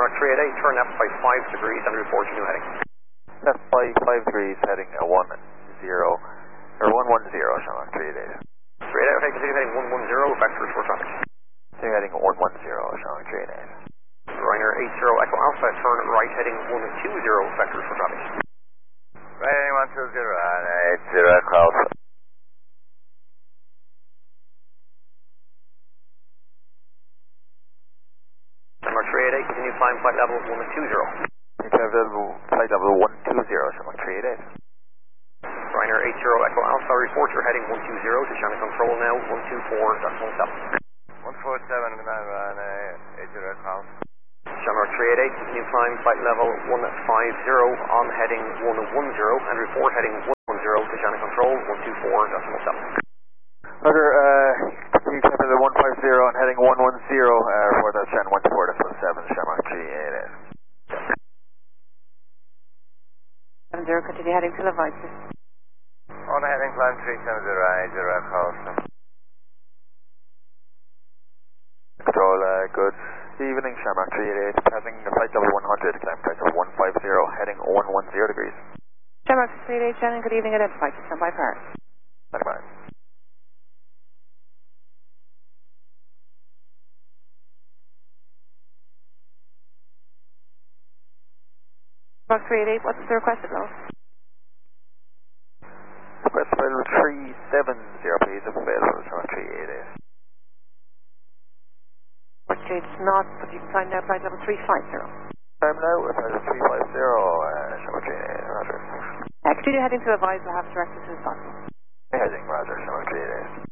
Shamrock 388, turn left by 5 degrees and report your new heading. Left by 5 degrees, heading 10, or 110, Shamrock 388. 388, okay, continue heading 110, vectors for traffic. Continue heading 110, Shamrock 388. Ryanair 80 Echo Alpha, turn right heading 120, vectors for traffic. Right heading 120, Ryanair 80 Echo Alpha. Shamrock 388, continue climb flight level 120. Flight level 120, Shamrock 388. Ryanair 80 Echo Alpha, report your heading 120 to channel control now, 124.17. 147, command Ryanair 80 Echo Alpha. Shamrock 388, continue climb flight level 150 on heading 110 and report heading 110 to channel control 124.17. Roger, continue climb level 150 on heading 110, report that channel 124.17, Shamrock 388. 70, continue heading to Levices. On heading climb 370, 80 Echo Alpha. Control, good evening, Shamrock 388, passing flight level 100, climb flight level 150, heading 110 degrees. Shamrock 388, Shannon, good evening, identified to standby Paris. Standby. Shamrock 388, what's the requested load? Request available 370, please, if available, Shamrock 388. Okay, it's not, but you can find now flight level 350. Time now, flight level 350, Shamrock 388, roger. Continue heading to Levices, we'll have direct as soon as possible. Heading, roger, Shamrock 388.